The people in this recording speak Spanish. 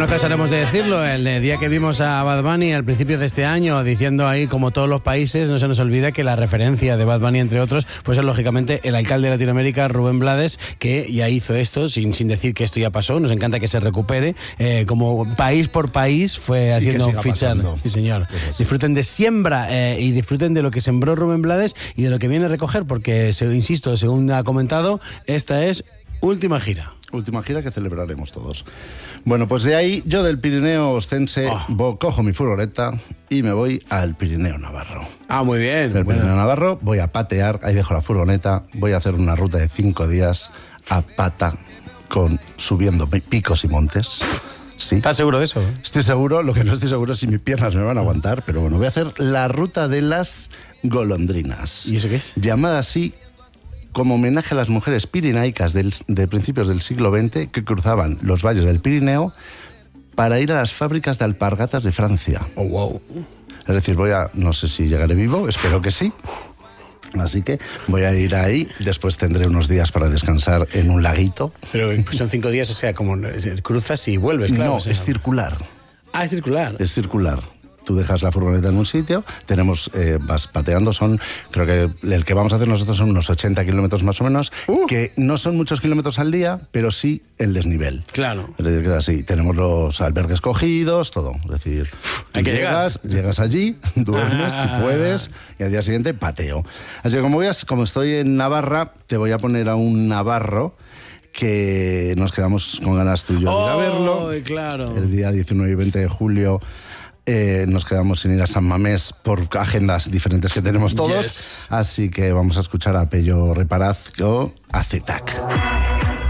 nos cansaremos de decirlo, el día que vimos a Bad Bunny al principio de este año, diciendo ahí, como todos los países, no se nos olvida que la referencia de Bad Bunny, entre otros, pues es lógicamente el alcalde de Latinoamérica, Rubén Blades, que ya hizo esto, sin decir que esto ya pasó. Nos encanta que se recupere, como país por país fue haciendo fichar. Sí, señor. Disfruten de siembra y disfruten de lo que sembró Rubén Blades y de lo que viene a recoger, porque, insisto, según ha comentado, esta es última gira. Última gira que celebraremos todos. Bueno, pues de ahí, yo del Pirineo Oscense cojo mi furgoneta y me voy al Pirineo Navarro. Ah, muy bien. El Pirineo Navarro, voy a patear, ahí dejo la furgoneta, voy a hacer una ruta de 5 días a pata, subiendo picos y montes. Sí. ¿Estás seguro de eso? Estoy seguro, lo que no estoy seguro es si mis piernas me van a aguantar, pero bueno, voy a hacer la ruta de las golondrinas. ¿Y eso qué es? Llamada así como homenaje a las mujeres pirinaicas de principios del siglo XX que cruzaban los valles del Pirineo para ir a las fábricas de alpargatas de Francia. Oh, wow. Es decir, no sé si llegaré vivo, espero que sí. Así que voy a ir ahí, después tendré unos días para descansar en un laguito. Pero son 5 días, o sea, como cruzas y vuelves, claro. No, o sea, es circular. Ah, es circular. Es circular. Tú dejas la furgoneta en un sitio, vas pateando, creo que el que vamos a hacer nosotros son unos 80 kilómetros más o menos, que no son muchos kilómetros al día, pero sí el desnivel. Claro. Es decir, que así, tenemos los albergues cogidos, todo. Es decir, hay que llegas allí, duermes si puedes, y al día siguiente pateo. Así que como estoy en Navarra, te voy a poner a un navarro que nos quedamos con ganas tú y yo de ir a verlo. Claro. El día 19 y 20 de julio nos quedamos sin ir a San Mamés por agendas diferentes que tenemos todos. Así que vamos a escuchar a Pello Reparaz o a Zetac.